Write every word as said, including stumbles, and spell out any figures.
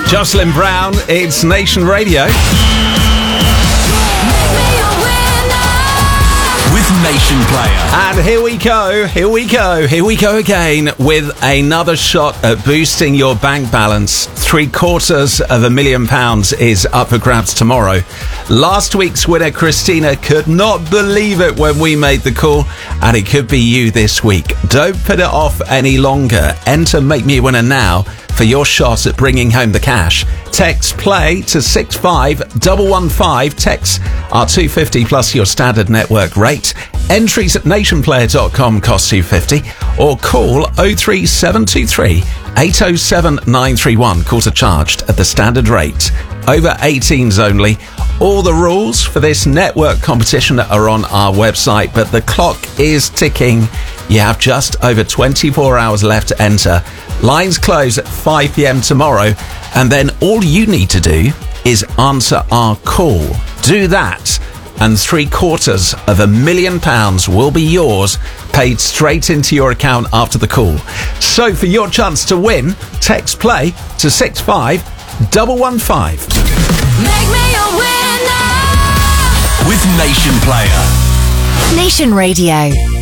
Jocelyn Brown, it's Nation Radio. With Nation Player. And here we go, here we go, here we go again with another shot at boosting your bank balance. Three quarters of a million pounds is up for grabs tomorrow. Last week's winner, Christina, could not believe it when we made the call, and it could be you this week. Don't put it off any longer. Enter Make Me a Winner now for your shot at bringing home the cash. Text play to six five one one five. Texts are two hundred fifty plus your standard network rate. Entries at nation player dot com cost two hundred fifty, or call oh three seven two three eight oh seven nine three one. Calls are charged at the standard rate. Over eighteens only. All the rules for this network competition are on our website, but the clock is ticking. You have just over twenty-four hours left to enter. Lines close at five p.m. tomorrow, and then all you need to do is answer our call. Do that, and three quarters of a million pounds will be yours, paid straight into your account after the call. So for your chance to win, text play to six five one one five. Make me a winner with Nation Player. Nation Radio.